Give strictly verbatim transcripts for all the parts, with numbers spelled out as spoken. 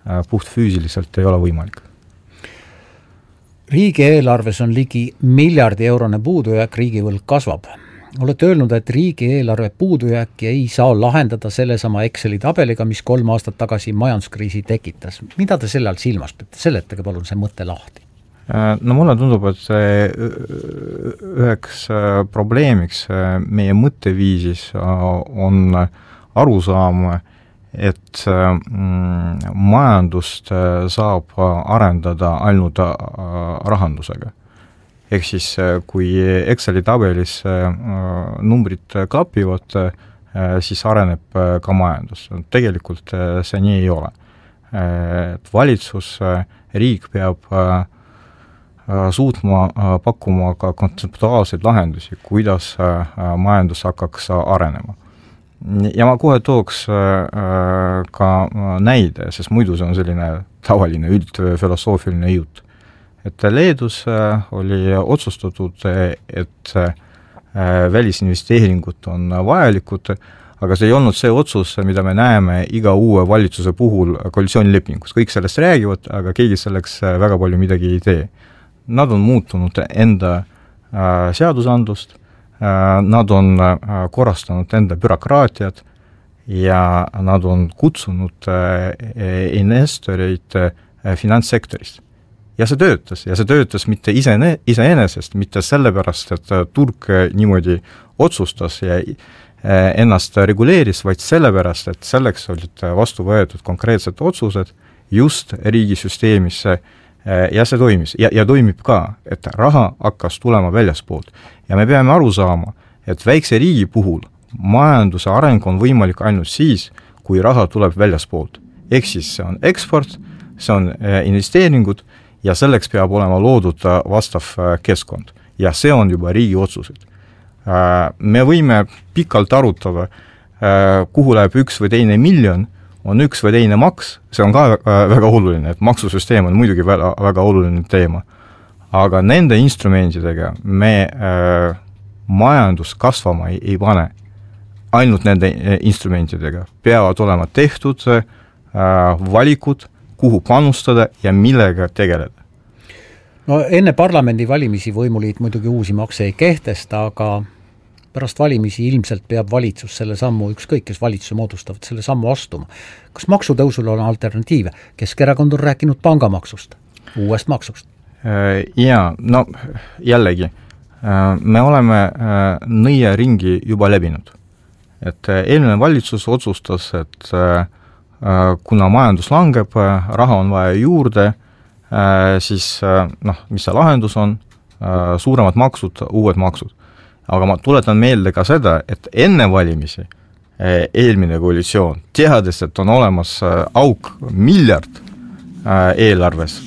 puht füüsiliselt ei ole võimalik. Riigieelarves on ligi miljardi eurone puudujääk, riigivõlg kasvab. Olete öelnud, et riigieelarve puudujääki ei saa lahendada sellesama Exceli tabeliga, mis kolm aastat tagasi majanduskriisi tekitas. Mida te selle all silmas peate? Seletage palun see mõte lahti. No mulle tundub, et see üheks probleemiks meie mõtteviisis on arusaam, et majandust saab arendada ainult rahandusega. Ehk siis, kui Exceli tabelis numbrid klapivad, siis areneb ka majandus. Tegelikult see nii ei ole. Valitsus, riik peab suutma pakkuma ka kontseptuaalseid lahendusi, kuidas majandus hakkaks arenema. Ja ma kohe tooks ka näide, sest muidu see on selline tavaline üldfilosoofiline jutt. Et Leedus oli otsustatud, et välisinvesteeringud on vajalikud, aga see ei olnud see otsus, mida me näeme iga uue valitsuse puhul koalitsioonilepingus. Kõik sellest räägivad, aga keegi selleks väga palju midagi ei tee. Nad on muutunud enda seadusandlust, nad on korrastanud enda bürokraatiat ja nad on kutsunud investoreid finantssektorist. Ja see töötas, ja see töötas mitte isene, iseenesest, mitte sellepärast, et turg niimoodi otsustas ja ennast reguleeris, vaid sellepärast, et selleks olid vastu võetud konkreetsed otsused just riigisüsteemisse ja see toimis. Ja, ja toimib ka, et raha hakkas tulema väljaspoolt. Ja me peame aru saama, et väikse riigi puhul majanduse areng on võimalik ainult siis, kui raha tuleb väljaspoolt. Ehk siis see on eksport, see on investeeringud, ja selleks peab olema loodud vastav keskkond. Ja see on juba riigi otsused. Me võime pikalt arutada, kuhu läheb üks või teine miljon, on üks või teine maks, see on ka väga oluline, et maksusüsteem on muidugi väga, väga oluline teema. Aga nende instrumentidega me majandus kasvama ei, ei pane. Ainult nende instrumentidega peavad olema tehtud valikud, kuhu panustada ja millega tegeleda. No enne parlamendi valimisi võimuliit muidugi uusi makse ei kehtesta, aga pärast valimisi ilmselt peab valitsus selle sammu, ükskõik kes valitsuse moodustavad, selle sammu astuma. Kas maksutõusul on alternatiive? Keskerakond on rääkinud pangamaksust, uuest maksust? Jaa, no jällegi, me oleme nõia ringi juba läbinud. Et eelmine valitsus otsustas, et kuna majandus langeb, raha on vaja juurde, siis noh, mis see lahendus on, suuremad maksud, uued maksud. Aga ma tuletan meelde ka seda, et enne valimisi eelmine koalitsioon, teades, et on olemas auk miljard eelarves,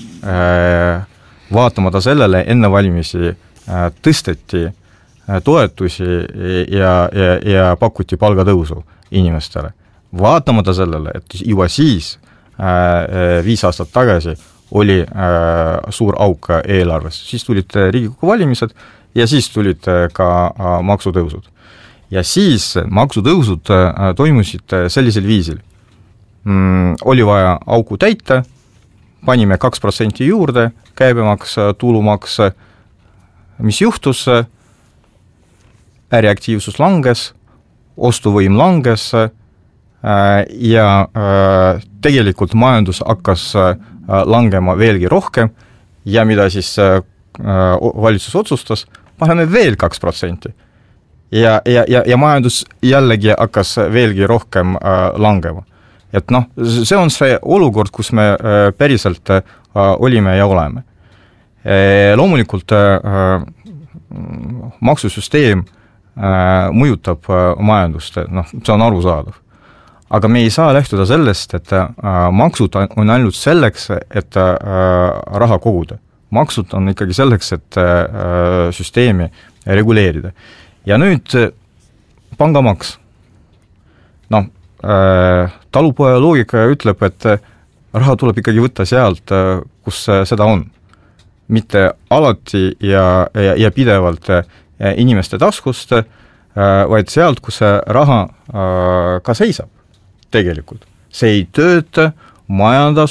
vaatamata sellele enne valimisi tõsteti toetusi ja, ja, ja pakuti palgatõusu inimestele. Vaatamata sellele, et juba siis äh, viis aastat tagasi oli äh, suur auk eelarves. Siis tulid Riigikogu valimised ja siis tulid ka äh, maksutõusud. Ja siis maksutõusud äh, toimusid sellisel viisil. Mm, oli vaja auku täita, panime kaks protsenti juurde, käibemaks, tulumaks. Mis juhtus? Äriaktiivsus langes, ostuvõim langes, ja tegelikult majandus hakkas langema veelgi rohkem ja mida siis valitsus otsustas, paneme veel kaks protsenti. Ja, ja, ja, ja majandus jällegi hakkas veelgi rohkem langema. Et noh, see on see olukord, kus me päriselt olime ja oleme. Loomulikult maksusüsteem mõjutab majandust, noh, see on arusaadav. Aga me ei saa lähtuda sellest, et maksud on ainult selleks, et raha koguda. Maksud on ikkagi selleks, et süsteemi reguleerida. Ja nüüd pangamaks. No, talupoja loogika ütleb, et raha tuleb ikkagi võtta sealt, kus seda on. Mitte alati ja, ja, ja pidevalt inimeste taskust, vaid sealt, kus see raha ka seisab. Tegelikult. See ei tööta, majandas